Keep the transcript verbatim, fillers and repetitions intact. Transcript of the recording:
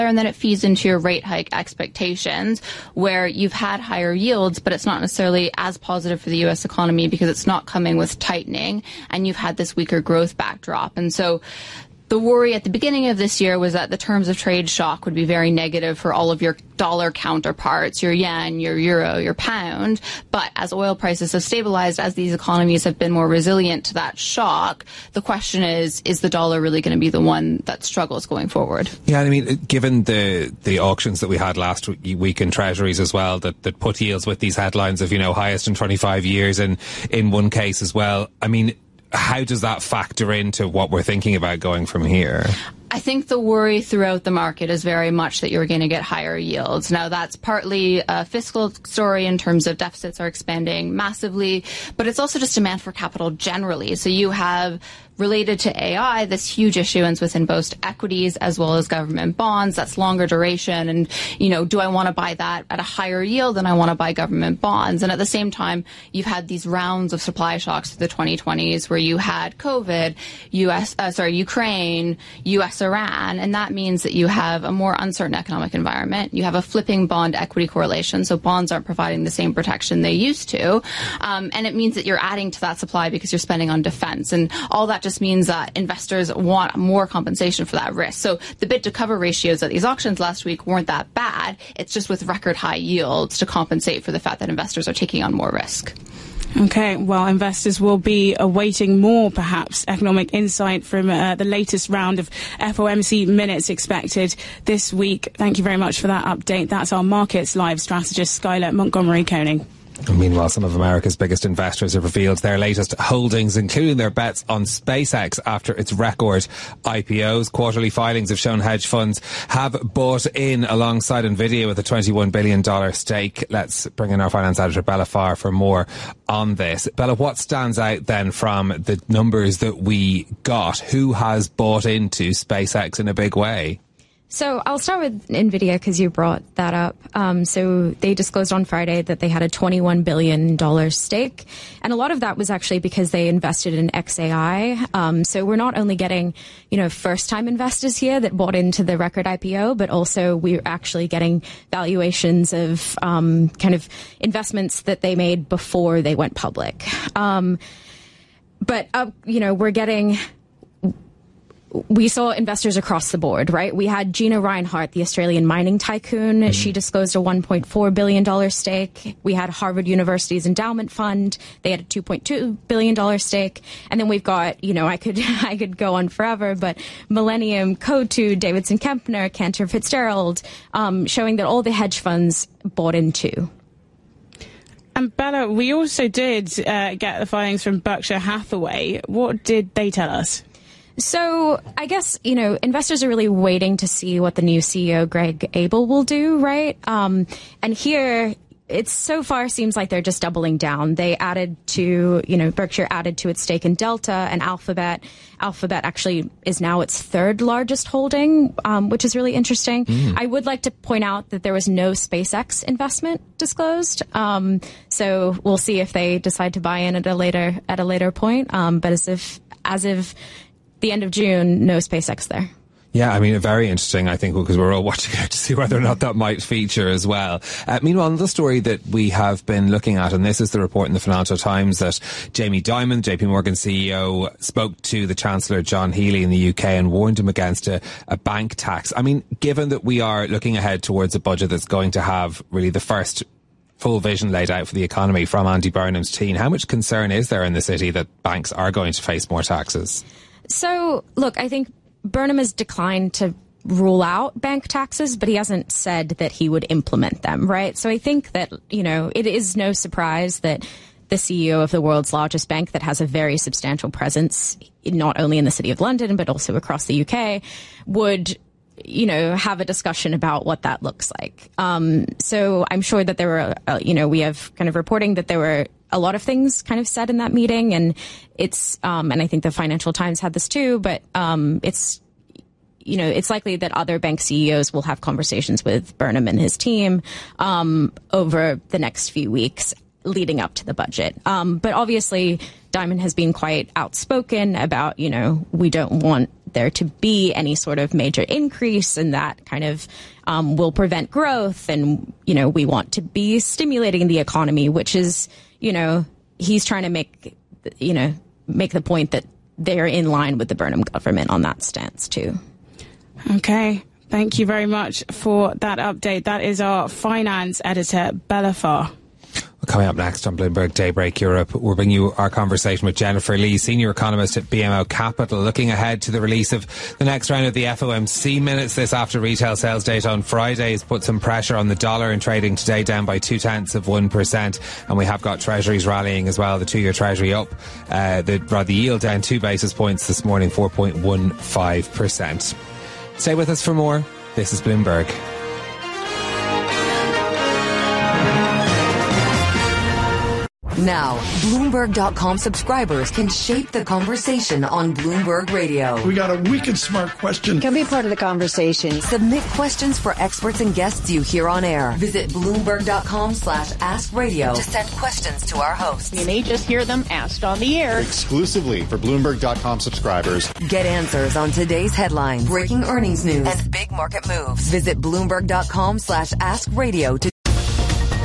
and then it feeds into your rate hike expectations, where you've had higher yields, but it's not necessarily as positive for the U S economy because it's not coming with tightening, and you've had this weaker growth backdrop. And so the worry at the beginning of this year was that the terms of trade shock would be very negative for all of your dollar counterparts, your yen, your euro, your pound. But as oil prices have stabilized, as these economies have been more resilient to that shock, the question is, is the dollar really going to be the one that struggles going forward? Yeah, I mean, given the the auctions that we had last week in Treasuries as well, that, that put yields with these headlines of, you know, highest in twenty-five years in, in one case as well, I mean, how does that factor into what we're thinking about going from here? I think the worry throughout the market is very much that you're going to get higher yields. Now, that's partly a fiscal story in terms of deficits are expanding massively, but it's also just demand for capital generally. So you have, related to A I, this huge issuance within both equities as well as government bonds. That's longer duration. And, you know, do I want to buy that at a higher yield than I want to buy government bonds? And at the same time, you've had these rounds of supply shocks through the twenty twenties where you had COVID, U S, uh, sorry, Ukraine, U S Iran, and that means that you have a more uncertain economic environment. You have a flipping bond equity correlation, so bonds aren't providing the same protection they used to. Um, and it means that you're adding to that supply because you're spending on defense. And all that just means that investors want more compensation for that risk. So the bid to cover ratios at these auctions last week weren't that bad. It's just with record high yields to compensate for the fact that investors are taking on more risk. Okay, well, investors will be awaiting more, perhaps, economic insight from uh, the latest round of F O M C minutes expected this week. Thank you very much for that update. That's our Markets Live strategist, Skylar Montgomery Koning. Meanwhile, some of America's biggest investors have revealed their latest holdings, including their bets on SpaceX after its record I P Os. Quarterly filings have shown hedge funds have bought in alongside Nvidia with a twenty-one billion dollars stake. Let's bring in our finance editor, Bella Farr, for more on this. Bella, what stands out then from the numbers that we got? Who has bought into SpaceX in a big way? So I'll start with NVIDIA because you brought that up. Um, so they disclosed on Friday that they had a twenty-one billion dollars stake. And a lot of that was actually because they invested in X A I. Um, so we're not only getting, you know, first-time investors here that bought into the record I P O, but also we're actually getting valuations of um, kind of investments that they made before they went public. Um, but, uh, you know, we're getting... We saw investors across the board, right? We had Gina Rinehart, the Australian mining tycoon. Mm-hmm. She disclosed a one point four billion dollars stake. We had Harvard University's endowment fund. They had a two point two billion dollars stake. And then we've got, you know, I could I could go on forever, but Millennium, Coatue, Davidson Kempner, Cantor Fitzgerald, um, showing that all the hedge funds bought into. And Bella, we also did uh, get the filings from Berkshire Hathaway. What did they tell us? So I guess, you know, investors are really waiting to see what the new C E O, Greg Abel, will do, right? Um, and here, it so far seems like they're just doubling down. They added to, you know, Berkshire added to its stake in Delta and Alphabet. Alphabet actually is now its third largest holding, um, which is really interesting. Mm. I would like to point out that there was no SpaceX investment disclosed. Um, so we'll see if they decide to buy in at a later at a later point. Um, but as if as of the end of June, no SpaceX there. Yeah, I mean, very interesting, I think, because we're all watching out to see whether or not that might feature as well. Uh, meanwhile, another story that we have been looking at, and this is the report in the Financial Times, that Jamie Dimon, J P Morgan C E O, spoke to the Chancellor John Healey in the U K and warned him against a, a bank tax. I mean, given that we are looking ahead towards a budget that's going to have really the first full vision laid out for the economy from Andy Burnham's team, how much concern is there in the city that banks are going to face more taxes? So, look, I think Burnham has declined to rule out bank taxes, but he hasn't said that he would implement them, right? So I think that, you know, it is no surprise that the C E O of the world's largest bank that has a very substantial presence, not only in the city of London, but also across the U K, would, you know, have a discussion about what that looks like. Um, so I'm sure that there were, uh, you know, we have kind of reporting that there were a lot of things kind of said in that meeting, and it's, um, and I think the Financial Times had this too, but um, it's, you know, it's likely that other bank C E Os will have conversations with Burnham and his team um, over the next few weeks leading up to the budget. Um, but obviously, Dimon has been quite outspoken about, you know, we don't want there to be any sort of major increase, and that kind of um, will prevent growth. And, you know, we want to be stimulating the economy, which is, you know, he's trying to make, you know, make the point that they're in line with the Burnham government on that stance, too. Okay. Thank you very much for that update. That is our finance editor, Bella Farr. Coming up next on Bloomberg Daybreak Europe, we'll bring you our conversation with Jennifer Lee, senior economist at B M O Capital, looking ahead to the release of the next round of the F O M C minutes. This after retail sales data on Friday has put some pressure on the dollar in trading today, down by two tenths of one percent. And we have got treasuries rallying as well. The two-year treasury up, uh, the, rather, the yield down two basis points this morning, four point one five percent. Stay with us for more. This is Bloomberg. Now, Bloomberg dot com subscribers can shape the conversation on Bloomberg Radio. We got a wicked smart question. Can be part of the conversation. Submit questions for experts and guests you hear on air. Visit Bloomberg dot com slash ask radio to send questions to our hosts. You may just hear them asked on the air. Exclusively for Bloomberg dot com subscribers. Get answers on today's headlines, breaking earnings news, and big market moves. Visit Bloomberg dot com slash ask radio to